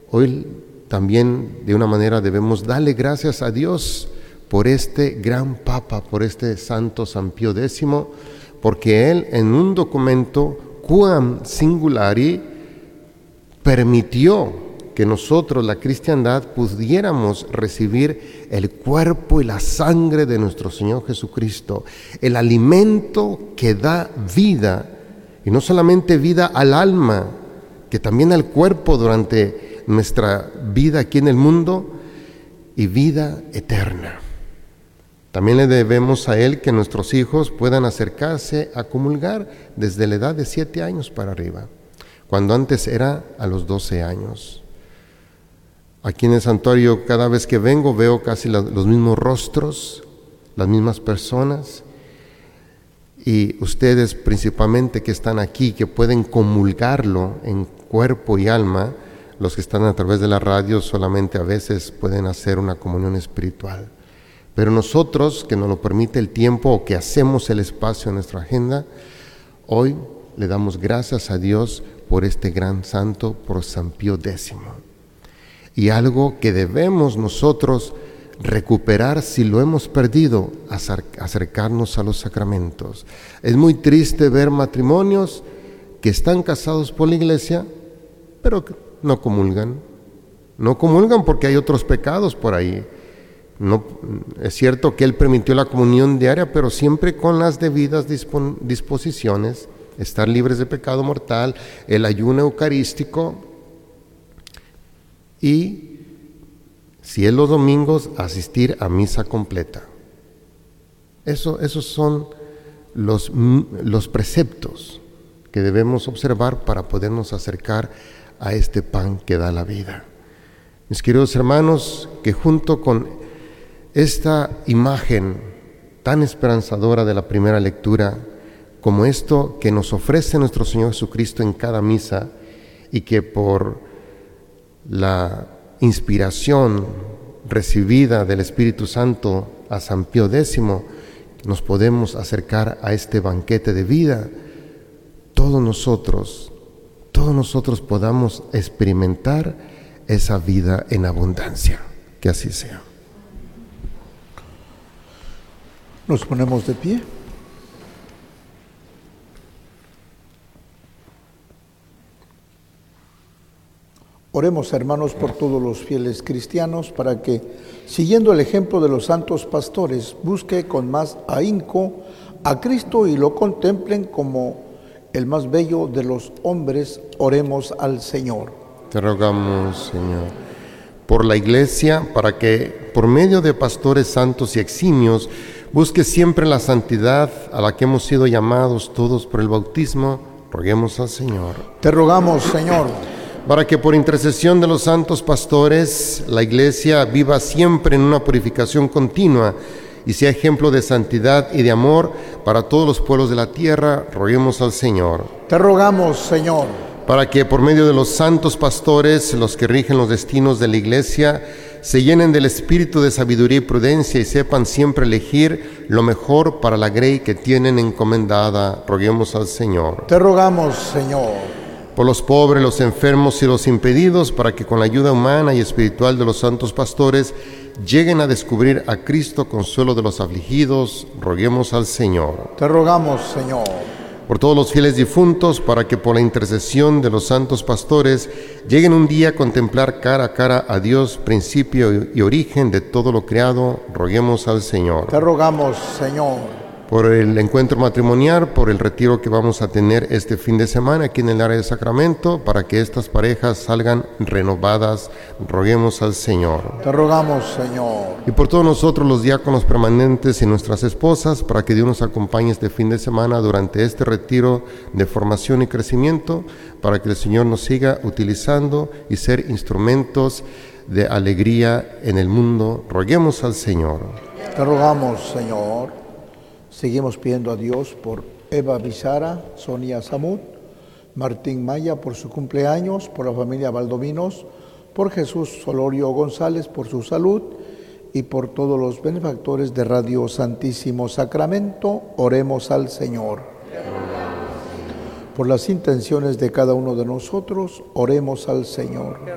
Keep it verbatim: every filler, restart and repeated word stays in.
Hoy también de una manera debemos darle gracias a Dios por este gran Papa, por este Santo San Pío X, porque él en un documento quam singulari permitió que nosotros, la cristiandad, pudiéramos recibir el cuerpo y la sangre de nuestro Señor Jesucristo, el alimento que da vida, y no solamente vida al alma, que también al cuerpo durante nuestra vida aquí en el mundo, y vida eterna. También le debemos a Él que nuestros hijos puedan acercarse a comulgar desde la edad de siete años para arriba, cuando antes era a los doce años. Aquí en el santuario, cada vez que vengo, veo casi los mismos rostros, las mismas personas, y ustedes principalmente que están aquí, que pueden comulgarlo en cuerpo y alma. Los que están a través de la radio solamente a veces pueden hacer una comunión espiritual. Pero nosotros, que nos lo permite el tiempo o que hacemos el espacio en nuestra agenda, hoy le damos gracias a Dios por este gran santo, por San Pío X. Y algo que debemos nosotros recuperar si lo hemos perdido, acercarnos a los sacramentos. Es muy triste ver matrimonios que están casados por la iglesia, pero no comulgan. No comulgan porque hay otros pecados por ahí. No, es cierto que Él permitió la comunión diaria, pero siempre con las debidas dispon, disposiciones, estar libres de pecado mortal, el ayuno eucarístico y, si es los domingos, asistir a misa completa. Eso, esos son los, los preceptos que debemos observar para podernos acercar a este pan que da la vida. Mis queridos hermanos, que junto con esta imagen tan esperanzadora de la primera lectura, como esto que nos ofrece nuestro Señor Jesucristo en cada misa, y que por la inspiración recibida del Espíritu Santo a San Pío X, nos podemos acercar a este banquete de vida, todos nosotros, todos nosotros podamos experimentar esa vida en abundancia. Que así sea. Nos ponemos de pie. Oremos, hermanos, por todos los fieles cristianos, para que, siguiendo el ejemplo de los santos pastores, busque con más ahínco a Cristo y lo contemplen como el más bello de los hombres. Oremos al Señor. Te rogamos, Señor, por la Iglesia, para que, por medio de pastores santos y eximios, busque siempre la santidad a la que hemos sido llamados todos por el bautismo. Roguemos al Señor. Te rogamos, Señor, para que por intercesión de los santos pastores la Iglesia viva siempre en una purificación continua y sea ejemplo de santidad y de amor para todos los pueblos de la tierra. Roguemos al Señor. Te rogamos, Señor, para que por medio de los santos pastores, los que rigen los destinos de la Iglesia, se llenen del espíritu de sabiduría y prudencia y sepan siempre elegir lo mejor para la grey que tienen encomendada. Roguemos al Señor. Te rogamos, Señor, por los pobres, los enfermos y los impedidos, para que con la ayuda humana y espiritual de los santos pastores lleguen a descubrir a Cristo, consuelo de los afligidos. Roguemos al Señor. Te rogamos, Señor, por todos los fieles difuntos, para que por la intercesión de los santos pastores lleguen un día a contemplar cara a cara a Dios, principio y origen de todo lo creado. Roguemos al Señor. Te rogamos, Señor, por el encuentro matrimonial, por el retiro que vamos a tener este fin de semana aquí en el área de Sacramento, para que estas parejas salgan renovadas. Roguemos al Señor. Te rogamos, Señor, y por todos nosotros los diáconos permanentes y nuestras esposas, para que Dios nos acompañe este fin de semana durante este retiro de formación y crecimiento, para que el Señor nos siga utilizando y ser instrumentos de alegría en el mundo. Roguemos al Señor. Te rogamos, Señor. Seguimos pidiendo a Dios por Eva Bizara, Sonia Samud, Martín Maya por su cumpleaños, por la familia Valdominos, por Jesús Solorio González por su salud y por todos los benefactores de Radio Santísimo Sacramento. Oremos al Señor. Por las intenciones de cada uno de nosotros, oremos al Señor.